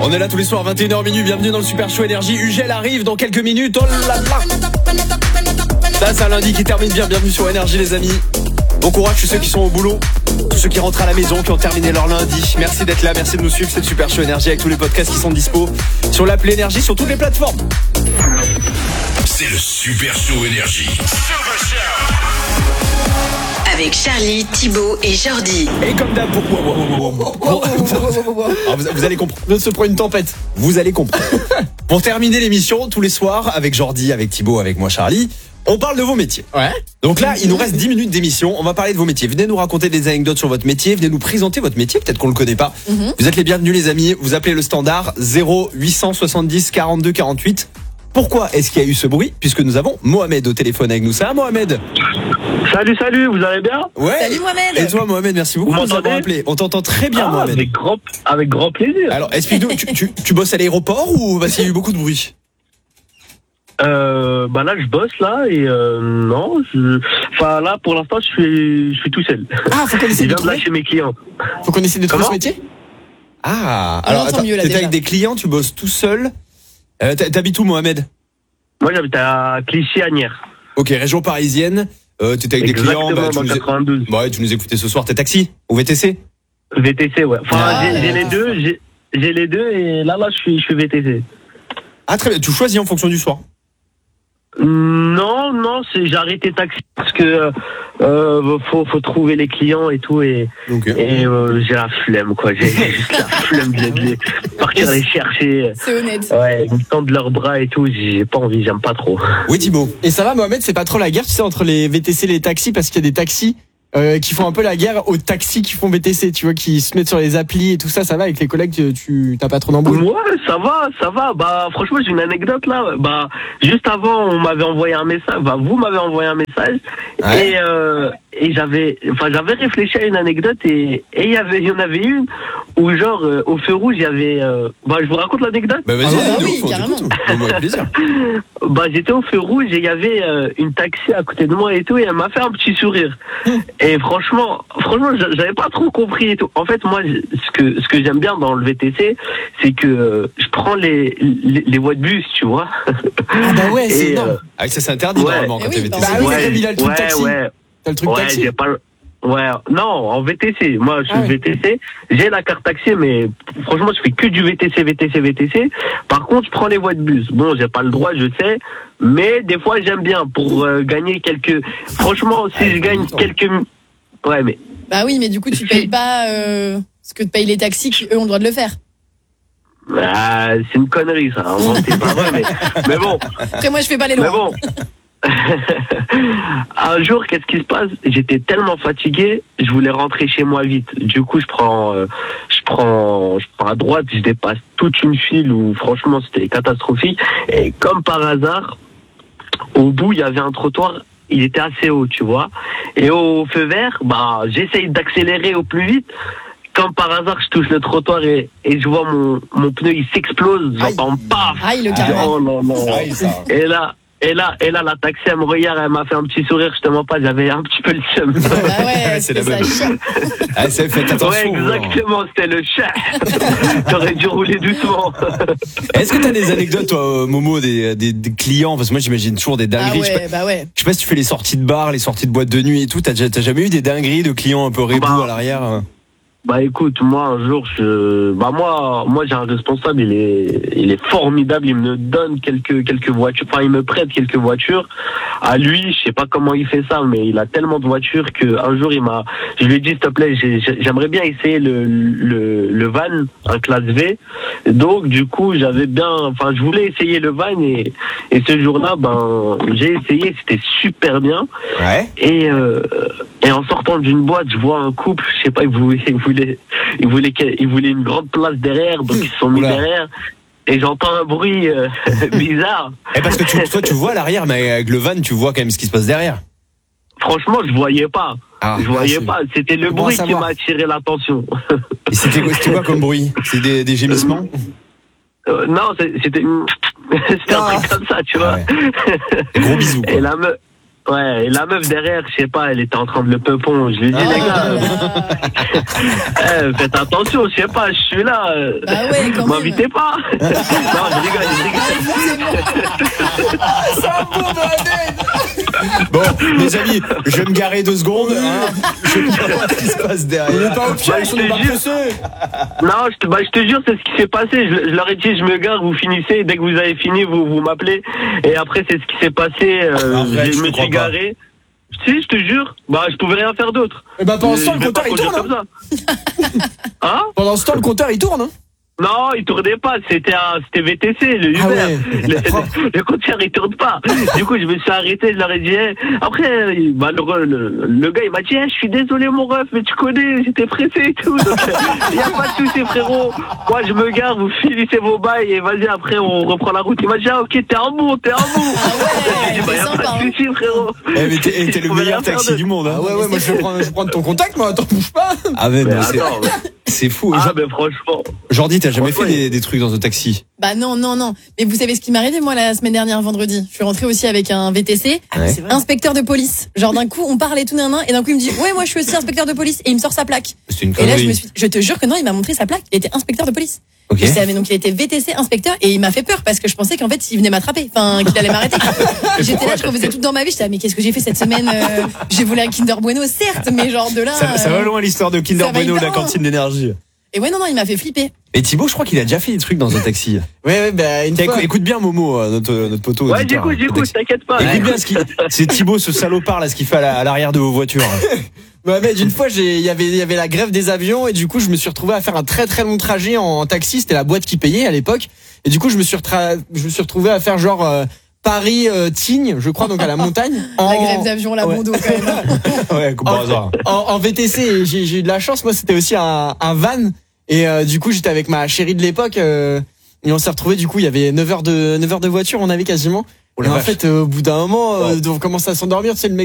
On est là tous les soirs 21h minuit, bienvenue dans le Super Show Énergie. Ugel arrive dans quelques minutes. Oh là là. Ça c'est un lundi qui termine bien, bienvenue sur Énergie les amis. Bon courage tous ceux qui sont au boulot, tous ceux qui rentrent à la maison, qui ont terminé leur lundi. Merci d'être là, merci de nous suivre, c'est le Super Show Énergie avec tous les podcasts qui sont dispo sur l'appli Énergie, sur toutes les plateformes. C'est le Super Show Énergie. Avec Charlie, Thibaut et Jordi. Et comme d'hab, vous allez comprendre. Ne se prend une tempête. Vous allez comprendre. Pour terminer l'émission, tous les soirs, avec Jordi, avec Thibaut, avec moi Charlie, on parle de vos métiers. Ouais. Donc là, il nous reste 10 minutes d'émission. On va parler de vos métiers. Venez nous raconter des anecdotes sur votre métier. Venez nous présenter votre métier. Peut-être qu'on le connaît pas. Vous êtes les bienvenus, les amis. Vous appelez le standard 0870 42 48. Pourquoi est-ce qu'il y a eu ce bruit? Puisque nous avons Mohamed au téléphone avec nous. Ça va, Mohamed? Salut, vous allez bien? Ouais. Salut Mohamed. Et toi, Mohamed, merci beaucoup de nous avoir appelé. On t'entend très bien, Mohamed. Avec grand plaisir. Alors, explique-nous, tu bosses à l'aéroport ou parce qu'il y a eu beaucoup de bruit? Là je bosse là et non, là pour l'instant je suis tout seul. Ah, faut qu'on essaie je de viens de trouver. lâcher mes clients. Faut qu'on essaie de trouver Comment ce métier. Ah, On alors entend attends, mieux, là, t'étais déjà. avec des clients, tu bosses tout seul. T'habites où, Mohamed? Moi j'habite à Clichy-Agnières. Ok, région parisienne. T'étais avec des clients. Exactement, dans 92. Tu nous écoutais ce soir. T'es taxi ou VTC? VTC, ouais. Enfin Ah, j'ai les deux, j'ai les deux et là je suis VTC. Ah très bien. Tu choisis en fonction du soir. Non, j'ai arrêté taxi parce que faut trouver les clients et tout et Ok. j'ai la flemme quoi, j'ai juste la flemme de partir les chercher. C'est honnête. Ouais, ils me tendent leurs bras et tout, j'ai pas envie, j'aime pas trop. Oui, Thibaut. Et ça va, Mohamed, c'est pas trop la guerre, tu sais, entre les VTC et les taxis, parce qu'il y a des taxis qui font un peu la guerre aux taxis qui font VTC, tu vois, qui se mettent sur les applis et tout ça. Ça va avec les collègues, tu t'as pas trop d'embrouilles? Ouais, ça va. Bah, franchement, j'ai une anecdote là. Bah, juste avant, on m'avait envoyé un message. Bah, vous m'avez envoyé un message. Ouais. Et j'avais réfléchi à une anecdote et il y en avait une où genre au feu rouge il y avait. Je vous raconte l'anecdote. Bah vas-y, Ah, de oui, ouf, on carrément. t'écoute. Avec plaisir. Bah, j'étais au feu rouge et il y avait une taxi à côté de moi et tout et elle m'a fait un petit sourire. Et franchement, j'avais pas trop compris et tout. En fait, moi, ce que j'aime bien dans le VTC, c'est que je prends les voies de bus, tu vois. Ah bah ouais, c'est Et, énorme. Ah, ça c'est interdit Ouais. normalement quand Eh t'es oui, VTC. bah oui, comme il a le truc taxi. ouais. T'as le truc Ouais, taxi. j'ai pas le... Ouais, non, en VTC. Moi, je suis Ah ouais. VTC. J'ai la carte taxi, mais franchement, je fais que du VTC. Par contre, je prends les voies de bus. Bon, j'ai pas le droit, je sais, mais des fois, j'aime bien pour gagner quelques... Franchement, si je gagne quelques... Ouais, mais... Bah oui, mais du coup, tu payes pas ce que te payent les taxis qui, eux, ont le droit de le faire. c'est une connerie, ça. C'est pas vrai, mais bon. Après, moi, je fais pas les Mais lois. bon. Un jour, qu'est-ce qui se passe? J'étais tellement fatigué, je voulais rentrer chez moi vite. Du coup, je prends à droite, je dépasse toute une file où franchement c'était catastrophique. Et comme par hasard, au bout il y avait un trottoir, il était assez haut, tu vois. Et au feu vert, j'essaye d'accélérer au plus vite. Comme par hasard, je touche le trottoir et je vois mon pneu, il s'explose. J'entends paf. Aïe, le carrément. Oh non. Et là, la taxi, elle me regarde, elle m'a fait un petit sourire, justement pas, j'avais un petit peu le seum. Bah ouais, C'est la ça même. chie. Ah, ça faites attention. Ouais, exactement, c'était le chat. T'aurais dû rouler doucement. Est-ce que t'as des anecdotes, toi, Momo, des clients? Parce que moi, j'imagine toujours des Ah dingueries. ouais, bah ouais. Je sais pas si tu fais les sorties de bar, les sorties de boîte de nuit et tout. T'as jamais eu des dingueries de clients un peu rébous à l'arrière? Bah écoute, moi un jour moi j'ai un responsable, il est formidable, il me donne quelques voitures, enfin il me prête quelques voitures. À lui, je sais pas comment il fait ça, mais il a tellement de voitures que un jour je lui ai dit s'il te plaît, j'aimerais bien essayer le van, un classe V. Donc du coup, je voulais essayer le van et ce jour-là, j'ai essayé, c'était super bien. Ouais. Et en sortant d'une boîte, je vois un couple, je sais pas, ils voulaient une grande place derrière, donc ils se sont mis Oula. derrière. Et j'entends un bruit bizarre. Et parce que toi, tu vois à l'arrière, mais avec le van, tu vois quand même ce qui se passe derrière. Franchement, je voyais pas. Ah, je voyais c'est pas. C'était le bon à bruit qui savoir. m'a attiré l'attention. Et c'était quoi comme bruit? C'est des gémissements? Non, c'était un truc comme ça, tu vois. Ouais. Gros bisous, quoi. Et la meuf. Ouais, et la meuf derrière, je sais pas, elle était en train de le peupon. Je lui ai dit, les gars, faites attention, je sais pas, je suis là. Bah ouais, quand même. M'invitez pas. Non, je rigole. Bon, mes amis, je vais me garer 2 secondes. Hein. Je sais pas ce qui se passe derrière. On est pas au piège, on est pas pressé. Non, je te jure, c'est ce qui s'est passé. Je leur ai dit, je me gare, vous finissez. Et dès que vous avez fini, vous m'appelez. Et après, c'est ce qui s'est passé. Je me suis garé. Si, je te jure. Bah, je pouvais rien faire d'autre. Et bah, pendant ce temps, le compteur, il tourne. Comme ça. Hein? Pendant ce temps, le compteur, il tourne, hein. Non, il tournait pas, c'était VTC, le Uber. Ouais, le compteur il tourne pas. Du coup, je me suis arrêté, je leur ai dit, après, bah, le gars il m'a dit, je suis désolé mon ref, mais tu connais, j'étais pressé et tout. Donc, y a pas de souci frérot. Moi je me gare, vous finissez vos bails et vas-y après on reprend la route. Il m'a dit, ok, t'es un bon. Ah ouais, J'ai dit, bah, y a pas de souci frérot. Eh, mais t'es le meilleur taxi du monde, hein. Ah ouais, moi je vais prendre ton contact, moi, attends, bouge pas. Ah mais Attends, c'est fou. ah mais franchement. Jordi, t'as jamais fait Franchement, des trucs dans un taxi? Bah non. Mais vous savez ce qui m'est arrivé, moi, la semaine dernière, vendredi? Je suis rentrée aussi avec un VTC, Ouais. inspecteur de police. Genre, d'un coup, on parlait tout nanan, et d'un coup, il me dit, ouais, moi, je suis aussi inspecteur de police, et il me sort sa plaque. C'est une Et là, connerie. je te jure que non, il m'a montré sa plaque. Il était inspecteur de police. Ok. Je savais, donc il était VTC inspecteur, et il m'a fait peur, parce que je pensais qu'en fait, il venait m'attraper. Enfin, qu'il allait m'arrêter. J'étais là, je refaisais tout dans ma vie, j'étais, mais qu'est-ce que j'ai fait cette semaine? J'ai volé un Kinder Bueno, certes, mais genre de là. Ça va loin l'histoire de Kinder ça va Bueno, hyper la loin. cantine d'énergie. Et ouais, non, il m'a fait flipper. Et Thibaut, je crois qu'il a déjà fait des trucs dans un taxi. Ouais, bah, une fois. Écoute bien Momo, notre poteau. Ouais, auditeur, j'écoute, t'inquiète pas. Écoute bien c'est Thibaut, ce salopard là, ce qu'il fait à l'arrière de vos voitures. Bah, mais d'une fois, il y avait la grève des avions et du coup, je me suis retrouvé à faire un très très long trajet en taxi. C'était la boîte qui payait à l'époque. Et du coup, je me suis retrouvé à faire genre Paris Tignes, je crois, donc à la montagne. La grève d'avion, la bondo, quand même. Ouais, comme par hasard. En VTC, et j'ai eu de la chance. Moi, c'était aussi un van. Et du coup, j'étais avec ma chérie de l'époque. Et on s'est retrouvé. Du coup, il y avait 9 heures de voiture. On avait quasiment. Oh la Et en vache. fait, au bout d'un moment, on commence à s'endormir. Tu sais, le mec